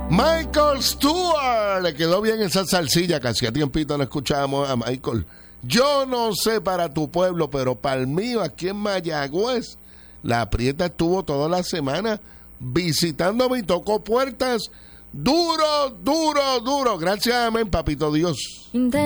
Michael Stewart, le quedó bien esa salsilla, que hacía tiempito no escuchábamos a Michael. Yo no sé para tu pueblo, pero para el mío, aquí en Mayagüez, la Prieta estuvo toda la semana visitándome y tocó puertas duro. Gracias, amén, papito Dios.